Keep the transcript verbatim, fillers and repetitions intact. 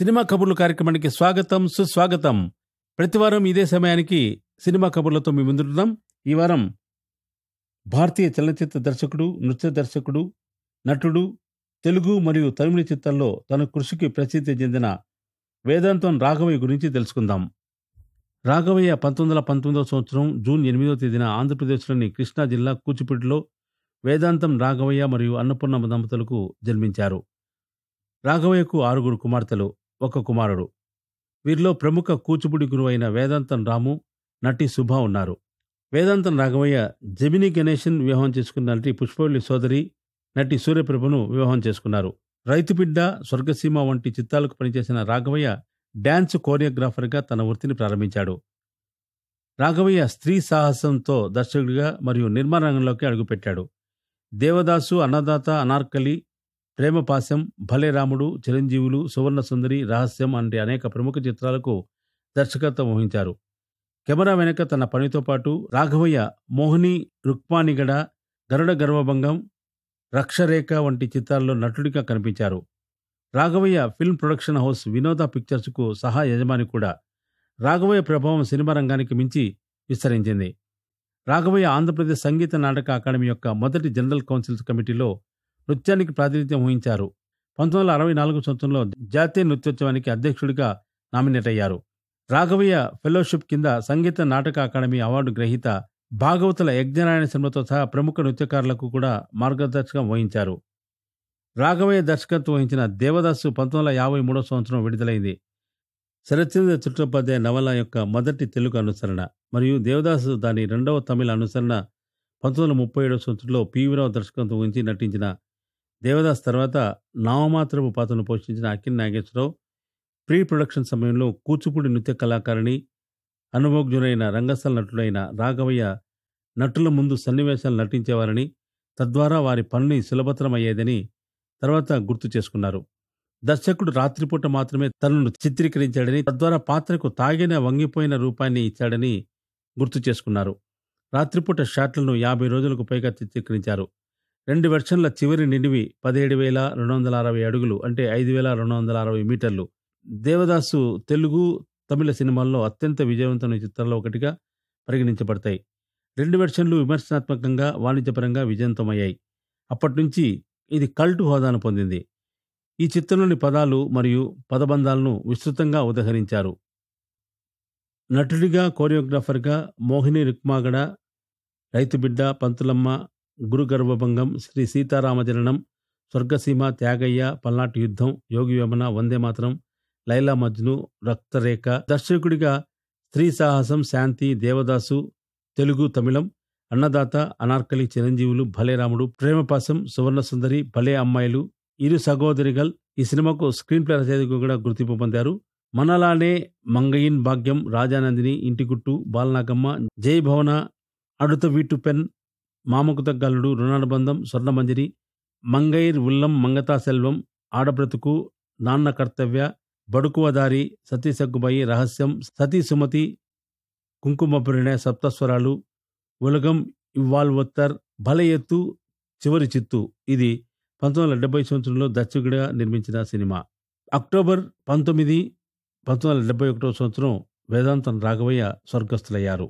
Cinema కబుర్లు కార్యక్రమానికి స్వాగతం, సుస్వాగతం. ప్రతివారం ఇదే సమయానికి సినిమా కబుర్లతో మీ ముందుంటున్నాం. ఈ వారం భారతీయ చలనచిత్ర దర్శకుడు, నృత్య దర్శకుడు, నటుడు, తెలుగు మరియు తమిళ చిత్రాల్లో తన కృషికి ప్రసిద్ధి చెందిన వేదాంతం రాఘవయ్య గురించి తెలుసుకుందాం. రాఘవయ్య పంతొమ్మిది వందల పంతొమ్మిదవ సంవత్సరం జూన్ ఎనిమిదవ తేదీన ఆంధ్రప్రదేశ్లోని కృష్ణా జిల్లా కూచిపూడిలో వేదాంతం రాఘవయ్య మరియు అన్నపూర్ణమ్మ దంపతులకు జన్మించారు. రాఘవయ్యకు ఆరుగురు కుమార్తెలు, ఒక కుమారుడు. వీరిలో ప్రముఖ కూచిపూడి గురువు అయిన వేదాంతం రాము, నటి శుభ ఉన్నారు. వేదాంతం రాఘవయ్య జెమిని గణేశన్ వివాహం చేసుకున్న నటి పుష్పవల్లి సోదరి నటి సూర్యప్రభను వివాహం చేసుకున్నారు. రైతుబిడ్డ, స్వర్గసీమ వంటి చిత్రాలకు పనిచేసిన రాఘవయ్య డ్యాన్స్ కోరియోగ్రాఫర్గా తన వృత్తిని ప్రారంభించాడు. రాఘవయ్య స్త్రీ సాహసంతో దర్శకుడిగా మరియు నిర్మాణ రంగంలోకి అడుగుపెట్టాడు. దేవదాసు, అన్నదాత, అనార్కలి, ప్రేమపాశం, భలే రాముడు, చిరంజీవులు, సువర్ణ సుందరి, రహస్యం వంటి అనేక ప్రముఖ చిత్రాలకు దర్శకత్వం వహించారు. కెమెరా వెనుక తన పనితో పాటు రాఘవయ్య మోహిని, రుక్మానిగడ, గరుడ గర్వభంగం, రక్షరేఖ వంటి చిత్రాల్లో నటుడిగా కనిపించారు. రాఘవయ్య ఫిల్మ్ ప్రొడక్షన్ హౌస్ వినోద పిక్చర్స్కు సహా యజమాని కూడా. రాఘవయ్య ప్రభావం సినిమా రంగానికి మించి విస్తరించింది. రాఘవయ్య ఆంధ్రప్రదేశ్ సంగీత నాటక అకాడమీ యొక్క మొదటి జనరల్ కౌన్సిల్ కమిటీలో నృత్యానికి ప్రాతినిధ్యం వహించారు. పంతొమ్మిది వందల అరవై నాలుగు సంవత్సరంలో జాతీయ నృత్యోత్సవానికి అధ్యక్షుడిగా నామినేట్ అయ్యారు. రాఘవయ్య ఫెలోషిప్ కింద సంగీత నాటక అకాడమీ అవార్డు గ్రహీత. భాగవతుల యజ్ఞనారాయణ సినిమాతో సహా ప్రముఖ నృత్యకారులకు కూడా మార్గదర్శకం వహించారు. రాఘవయ్య దర్శకత్వం వహించిన దేవదాసు పంతొమ్మిది వందల యాభై మూడవ సంవత్సరం విడుదలైంది. శరత్చంద్ర చట్టోపాధ్యాయ నవల యొక్క మొదటి తెలుగు అనుసరణ మరియు దేవదాసు దాని రెండవ తమిళ అనుసరణ. పంతొమ్మిది వందల ముప్పై ఏడవ సంవత్సరంలో పివిరావు దర్శకత్వం వహించి నటించిన దేవదాస్ తర్వాత నామమాత్రపు పాత్రను పోషించిన అక్కినేని నాగేశ్వరరావు ప్రీ ప్రొడక్షన్ సమయంలో కూచిపూడి నృత్య కళాకారిణి, అనుభవజ్ఞుడైన రంగస్థల నటుడైన రాఘవయ్య నటుల ముందు సన్నివేశాలు నటించేవారని, తద్వారా వారి పనిని సులభతరం అయ్యేదని తర్వాత గుర్తు చేసుకున్నారు. దర్శకుడు రాత్రిపూట మాత్రమే తనను చిత్రీకరించాడని, తద్వారా పాత్రకు తాగిన వంగిపోయిన రూపాన్ని ఇచ్చాడని గుర్తు చేసుకున్నారు. రాత్రిపూట షాట్లను యాభై రోజులకు పైగా చిత్రీకరించారు. రెండు వెర్షన్ల చివరి నిడివి పదిహేడు వేల రెండు వందల అరవై అడుగులు అంటే ఐదు వేల రెండు వందల అరవై మీటర్లు. దేవదాసు తెలుగు, తమిళ సినిమాల్లో అత్యంత విజయవంతమైన చిత్రాల్లో ఒకటిగా పరిగణించబడతాయి. రెండు వెర్షన్లు విమర్శనాత్మకంగా, వాణిజ్యపరంగా విజయవంతమయ్యాయి. అప్పటి నుంచి ఇది కల్ట్ హోదాను పొందింది. ఈ చిత్రంలోని పదాలు మరియు పదబంధాలను విస్తృతంగా ఉదహరించారు. నటుడిగా, కోరియోగ్రాఫర్గా మోహిని, రుక్మాగడ, రైతుబిడ్డ, పంతులమ్మ, గురుగర్వభంగం, శ్రీ సీతారామజననం, స్వర్గసీమ, త్యాగయ్య, పల్నాటి యుద్ధం, యోగి వేమన, వందే మాతరం, లైలా మజ్ను, రక్తరేఖ. దర్శకుడిగా స్త్రీ సాహసం, శాంతి, దేవదాసు తెలుగు, తమిళం, అన్నదాత, అనార్కలి, చిరంజీవులు, భలే రాముడు, ప్రేమపాశం, సువర్ణ సుందరి, భలే అమ్మాయిలు, ఇరు సహోదరిగల్. ఈ సినిమాకు స్క్రీన్ ప్లే రచయితగా కూడా గుర్తింపు పొందారు. మనలానే, మంగయిన్ భాగ్యం, రాజానందిని, ఇంటిగుట్టు, బాలనాగమ్మ, జై భవన, అడుత వీటు పెన్, మామకు తగ్గల్లుడు, రుణానుబంధం, స్వర్ణమంజరి, మంగైర్ ఉల్లం, మంగతా సెల్వం, ఆడబ్రతుకు, నాన్న కర్తవ్య, బడుకువదారి, సతీ సగ్గుబాయి, రహస్యం, సతీ సుమతి, కుంకుమపురిణే, సప్తస్వరాలు, ఉలగం, ఇవ్వాల్వొత్తర్, భలే ఎత్తు, చివరి చిత్తు. ఇది పంతొమ్మిది వందల డెబ్బై సంవత్సరంలో దర్శకుడిగా నిర్మించిన సినిమా. అక్టోబర్ పంతొమ్మిది పంతొమ్మిది వందల డెబ్బై ఒకటో సంవత్సరం వేదాంతం రాఘవయ్య స్వర్గస్థులయ్యారు.